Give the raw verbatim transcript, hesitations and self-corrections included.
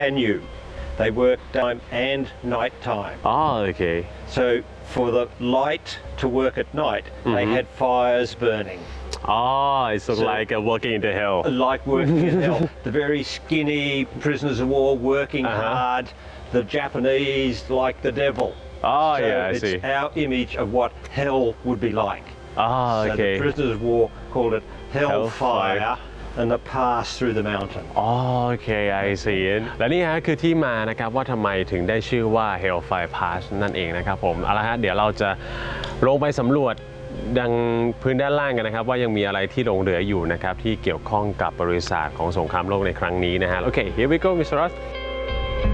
and you. They work daytime and night time. Oh, okay. So for the light to work at night, mm-hmm. they had fires burning. Oh, it's so like uh, working in the hell. Like working in hell. The very skinny prisoners of war working uh-huh. hard. The Japanese like the devil. Oh, so yeah, I it's see. our image of what hell would be like. Oh, so okay. the prisoners of war called it hellfire, hellfire. and the pass through the mountain. อ๋อโอเค I see และนี่ฮะคือที่มานะครับว่าทำไมถึงได้ชื่อว่า Hellfire Pass นั่นเองนะครับผมเอาละฮะเดี๋ยวเราจะลงไปสำรวจดังพื้นด้านล่างกันนะครับว่ายังมีอะไรที่หลงเหลืออยู่นะครับที่เกี่ยวข้องกับบริษัทของสงครามโลกในครั้งนี้นะฮะโอเค here we go Mister Ross